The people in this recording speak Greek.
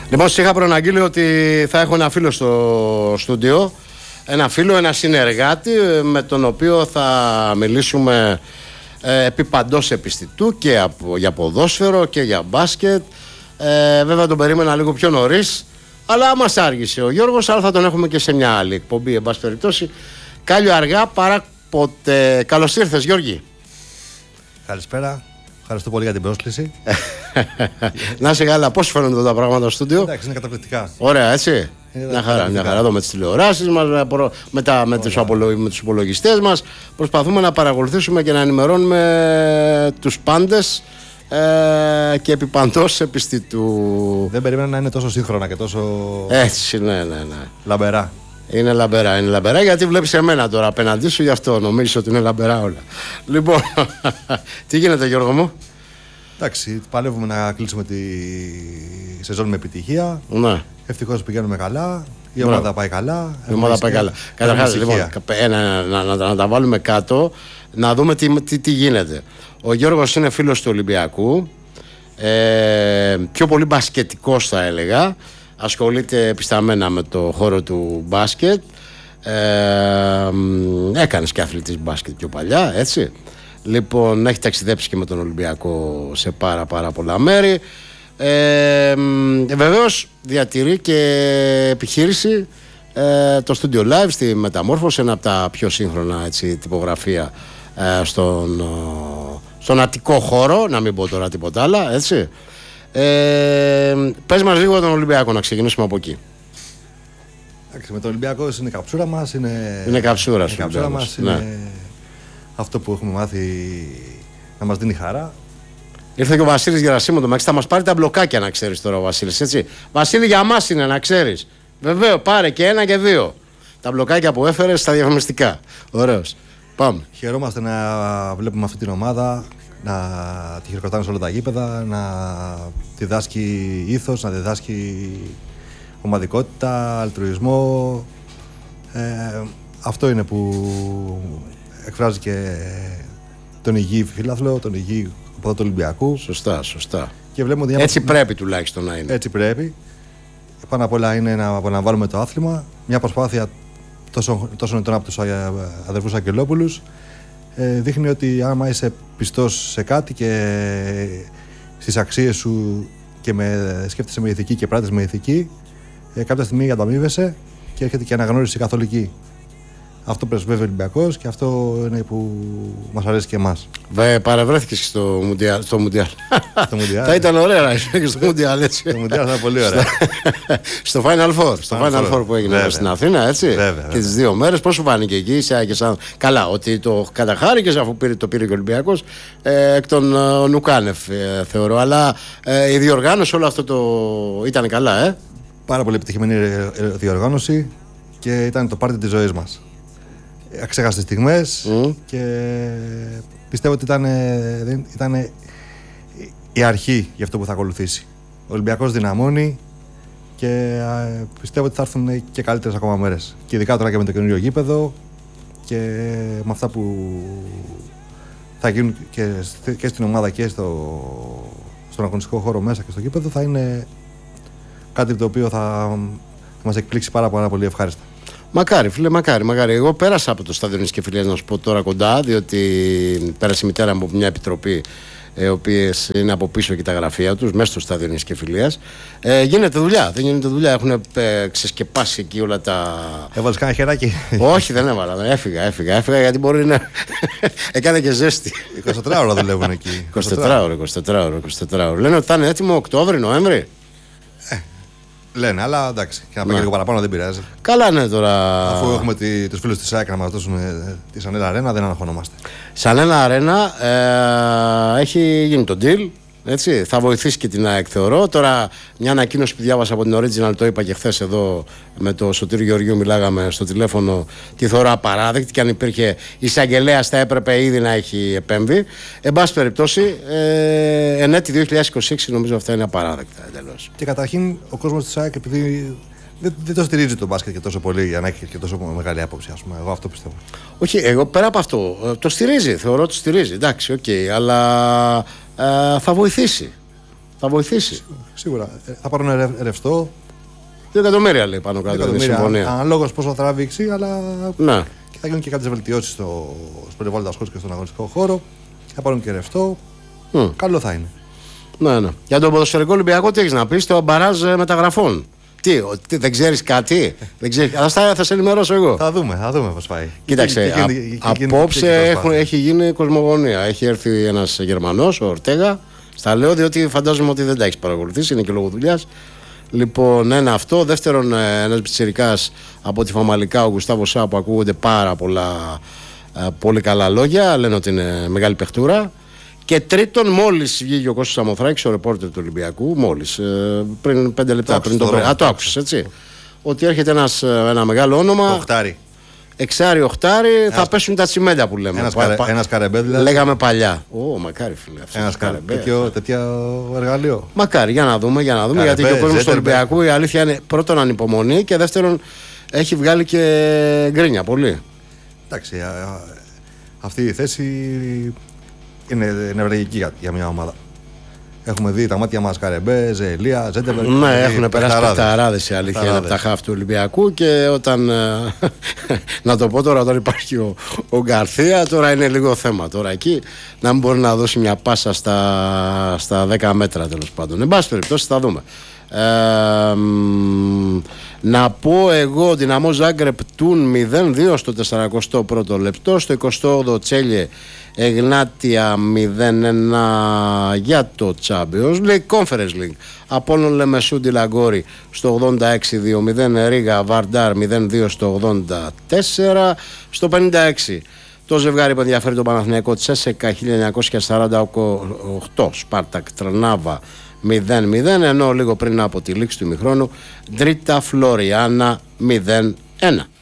Λοιπόν, σας είχα προαναγγείλει ότι θα έχω ένα φίλο στο στούντιο. Ένα φίλο, ένα συνεργάτη με τον οποίο θα μιλήσουμε επί παντός επιστητού και για ποδόσφαιρο και για μπάσκετ. Βέβαια τον περίμενα λίγο πιο νωρίς, αλλά μας άργησε ο Γιώργος, αλλά θα τον έχουμε και σε μια άλλη εκπομπή, εν πάση περιπτώσει. Κάλλιο αργά παρά ποτέ. Καλώς ήρθες, Γιώργη. Καλησπέρα. Ευχαριστώ πολύ για την πρόσκληση. Να είσαι καλά, πώς φαίνονται εδώ τα πράγματα στο στούντιο? Εντάξει, είναι καταπληκτικά. Ωραία, έτσι. Μια χαρά εδώ με τις τηλεοράσεις μας, με τους υπολογιστές μας. Προσπαθούμε να παρακολουθήσουμε και να ενημερώνουμε τους πάντες και επί παντός επιστητού. Δεν περίμενα να είναι τόσο σύγχρονα και τόσο. Έτσι, ναι. Λαμπερά. Είναι λαμπερά γιατί βλέπεις εμένα τώρα απέναντί σου, γι' αυτό νομίζεις ότι είναι λαμπερά όλα. Λοιπόν, τι γίνεται, Γιώργο μου? Εντάξει, παλεύουμε να κλείσουμε τη σεζόν με επιτυχία. Ναι. Ευτυχώς πηγαίνουμε καλά. Η ομάδα πάει καλά. Η ομάδα πάει καλά. Καταρχάς, λοιπόν, να τα βάλουμε κάτω, να δούμε τι γίνεται. Ο Γιώργος είναι φίλος του Ολυμπιακού. Πιο πολύ μπασκετικός θα έλεγα. Ασχολείται επισταμμένα με το χώρο του μπάσκετ. Έκανες και αθλητής μπάσκετ πιο παλιά, έτσι. Λοιπόν, έχει ταξιδέψει και με τον Ολυμπιακό σε πάρα πολλά μέρη. Βεβαίως διατηρεί και επιχείρηση το Studio Live στη Μεταμόρφωση, ένα από τα πιο σύγχρονα, έτσι, τυπογραφία στον Αττικό χώρο, να μην πω τώρα τίποτα άλλα, έτσι. Πες μας λίγο για τον Ολυμπιακό, να ξεκινήσουμε από εκεί. Εντάξει, με τον Ολυμπιακό είναι η καψούρα μας. Είναι καψούρα μας. Είναι αυτό που έχουμε μάθει να μας δίνει χαρά. Ήρθε και ο Βασίλης Γερασίμου, το θα μας πάρει τα μπλοκάκια, να ξέρεις τώρα ο Βασίλης, έτσι. Βασίλη, για μας είναι, να ξέρεις. Βεβαίω, πάρε και 1 και 2. Τα μπλοκάκια που έφερες στα διαφημιστικά. Ωραίος. Πάμε. Χαιρόμαστε να βλέπουμε αυτή την ομάδα, να τη χειροκροτάμε σε όλα τα γήπεδα, να διδάσκει ήθος, να διδάσκει ομαδικότητα, αλτρουισμό. Αυτό είναι που εκφράζει και τον υγιή φιλάθλο, τον υγιή οπαδό του Ολυμπιακού. Σωστά. Και βλέπουμε ότι έτσι πρέπει τουλάχιστον να είναι. Έτσι πρέπει. Πάνω απ' όλα είναι να απολαμβάνουμε το άθλημα. Μια προσπάθεια τόσο ετών από τους αδερφούς Αγγελόπουλους. Δείχνει ότι άμα είσαι πιστός σε κάτι και στις αξίες σου και σκέφτεσαι με ηθική και πράττεις με ηθική, κάποια στιγμή ανταμείβεσαι και έρχεται και αναγνώριση καθολική. Αυτό πρεσβεύει ο Ολυμπιακός και αυτό είναι που μας αρέσει και εμάς. Παρευρέθηκες στο Μουντιάλ. Θα ήταν ωραία να είσαι και στο Μουντιάλ, έτσι. Το Μουντιάλ θα είναι πολύ ωραία. Στο Final Four. Στο Final Four που έγινε στην Αθήνα, έτσι. Βέβαια. Και τις 2 μέρες, πώς σου φάνηκε εκεί, καλά, ότι το καταχάρηκες αφού το πήρε και ο Ολυμπιακός εκ των Νουκάνεφ, θεωρώ. Αλλά η διοργάνωση, όλο αυτό ήταν καλά, Πάρα πολύ επιτυχημένη διοργάνωση και ήταν το πάρτι της ζωής μας. Αξέχαστες στιγμές και πιστεύω ότι ήταν η αρχή για αυτό που θα ακολουθήσει. Ο Ολυμπιακός δυναμώνει και πιστεύω ότι θα έρθουν και καλύτερες ακόμα μέρες. Και ειδικά τώρα και με το καινούριο γήπεδο και με αυτά που θα γίνουν και στην ομάδα και στον αγωνιστικό χώρο μέσα και στο γήπεδο, θα είναι κάτι το οποίο θα μας εκπλήξει πάρα πολύ ευχάριστα. Μακάρι, φίλε, μακάρι. Εγώ πέρασα από το στάδιο Νης και Φιλίας, να σου πω τώρα κοντά, διότι πέρασε η μητέρα μου από μια επιτροπή, οι οποίες είναι από πίσω και τα γραφεία τους, μέσα στο στάδιο Νης και Φιλίας. Γίνεται δουλειά, δεν γίνεται δουλειά. Έχουν ξεσκεπάσει εκεί όλα τα. Έβαλες κανένα χεράκι? Όχι, δεν έβαλα. Έφυγα γιατί μπορεί να. Έκανε και ζέστη. 24 ώρα δουλεύουν εκεί. 24 ώρα. Λένε ότι θα είναι έτοιμο Οκτώβρη, Νοέμβρη. Λένε, αλλά εντάξει, και να πάει λίγο παραπάνω δεν πειράζει. Καλά, ναι, τώρα. Αφού έχουμε τους φίλους της ΑΕΚ να μας δώσουν τη Σανέλα Αρένα, δεν αναχωνόμαστε. Σανέλα Αρένα έχει γίνει το deal. Έτσι, θα βοηθήσει και την ΑΕΚ, θεωρώ. Τώρα, μια ανακοίνωση που διάβασα από την Original, το είπα και χθες εδώ με το Σωτήριο Γεωργίου, μιλάγαμε στο τηλέφωνο, τη θεωρώ απαράδεκτη και αν υπήρχε εισαγγελέας θα έπρεπε ήδη να έχει επέμβει. Εν πάση περιπτώσει, εν έτη 2026 νομίζω αυτά είναι απαράδεκτα εντελώς. Και καταρχήν ο κόσμος της ΑΕΚ, επειδή δεν το στηρίζει το μπάσκετ και τόσο πολύ για να έχει και τόσο μεγάλη άποψη, ας πούμε. Εγώ αυτό πιστεύω. Όχι, εγώ πέρα από αυτό το στηρίζει, θεωρώ ότι το στηρίζει. Εντάξει, οκ, αλλά θα βοηθήσει. Θα βοηθήσει. Σίγουρα. Θα πάρουν ρευστό. 2 εκατομμύρια λέει πάνω κάτω η συμφωνία. Αναλόγως πόσο θα τραβήξει, αλλά. Ναι. Και θα γίνουν και κάποιες βελτιώσεις στο περιβάλλοντα χώρο και στον αγωνιστικό χώρο. Θα πάρουν και ρευστό. Καλό θα είναι. Ναι, ναι. Για τον ποδοσφαιρικό Ολυμπιακό, τι έχεις να πεις, το μπαράζ μεταγραφών. Τι, δεν ξέρεις κάτι, θα σε ενημερώσω εγώ. Θα δούμε πώς πάει. Κοίταξε, απόψε έχει γίνει κοσμογονία. Έχει έρθει ένας Γερμανός, ο Ορτέγα. Στα λέω διότι φαντάζομαι ότι δεν τα έχεις παρακολουθήσει, είναι και λόγω δουλειάς. Λοιπόν, ένα αυτό. Δεύτερον, ένας πιτσιρικάς από τη Φαμαλικά, ο Γκουστάβο Σά, που ακούγονται πάρα πολλά πολύ καλά λόγια. Λένε ότι είναι μεγάλη παιχτούρα. Και τρίτον, μόλις βγήκε ο Κώστας Σαμοθράκης, ο ρεπόρτερ του Ολυμπιακού, μόλις πριν 5 λεπτά πριν το άκουσες, έτσι. Ότι έρχεται ένα μεγάλο όνομα. Οχτάρι. Εξάρι, οχτάρι, θα πέσουν τα τσιμέντα που λέμε. Ένας Καρεμπέ δηλαδή. Λέγαμε παλιά. Μακάρι, φίλε. Ένας Καρεμπέ. Τέτοιο εργαλείο. Μακάρι, για να δούμε. Καρεμπέ, γιατί και ο κόσμος του Ολυμπιακού, η αλήθεια είναι πρώτον ανυπομονή και δεύτερον έχει βγάλει και γκρίνια πολύ. Εντάξει, αυτή η θέση είναι νευραγική για μια ομάδα. Έχουμε δει τα μάτια μας Καρεμπέ, Ζελία, Ζέντεμπεργκ. Ναι, έχουν περάσει παιχταράδες, η αλήθεια είναι από τα χάφη του Ολυμπιακού. Και όταν. Να το πω τώρα, όταν υπάρχει ο Γκαρθία, τώρα είναι λίγο θέμα. Τώρα εκεί να μην μπορεί να δώσει μια πάσα στα 10 μέτρα, τέλος πάντων. Εν πάση περιπτώσει, θα δούμε. Να πω εγώ, Δυναμό Ζάγκρεπ Τούν 0-2 στο 41ο λεπτό. Στο 28ο Τσέλιε Εγνάτια 0-1 για το Champions League. Conference League Απόλλων Λεμεσούντι Λαγκόρι στο 86-2-0. Ρίγα Βαρντάρ 0-2 στο 84. Στο 56 το ζευγάρι που ενδιαφέρει τον Παναθηναϊκό Τσέσεκα 1948 Σπάρτακ Τρνάβα 0-0, ενώ λίγο πριν από τη λήξη του ημιχρόνου Ντρίτα Φλωριάνα 0-1.